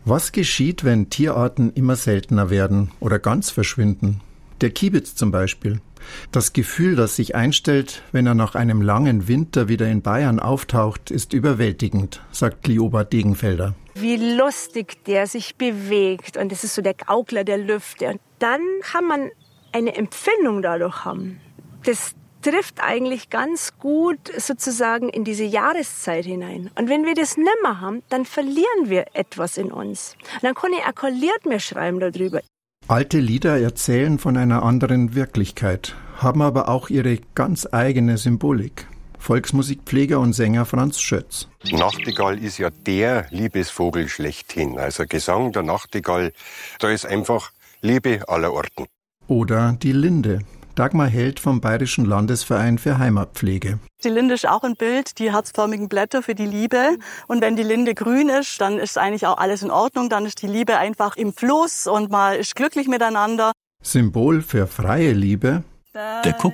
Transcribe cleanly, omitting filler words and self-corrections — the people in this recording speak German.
Was geschieht, wenn Tierarten immer seltener werden oder ganz verschwinden? Der Kiebitz zum Beispiel. Das Gefühl, das sich einstellt, wenn er nach einem langen Winter wieder in Bayern auftaucht, ist überwältigend, sagt Lioba Degenfelder. Wie lustig der sich bewegt und das ist so der Gaukler der Lüfte. Und dann kann man eine Empfindung dadurch haben. Das trifft eigentlich ganz gut sozusagen in diese Jahreszeit hinein. Und wenn wir das nimmer haben, dann verlieren wir etwas in uns. Und dann kann ich akkoliert mehr schreiben darüber. Alte Lieder erzählen von einer anderen Wirklichkeit, haben aber auch ihre ganz eigene Symbolik. Volksmusikpfleger und Sänger Franz Schötz. Die Nachtigall ist ja der Liebesvogel schlechthin. Also Gesang der Nachtigall, da ist einfach Liebe aller Orten. Oder die Linde. Dagmar Held vom Bayerischen Landesverein für Heimatpflege. Die Linde ist auch ein Bild, die herzförmigen Blätter für die Liebe. Und wenn die Linde grün ist, dann ist eigentlich auch alles in Ordnung. Dann ist die Liebe einfach im Fluss und man ist glücklich miteinander. Symbol für freie Liebe. Der Kuckuck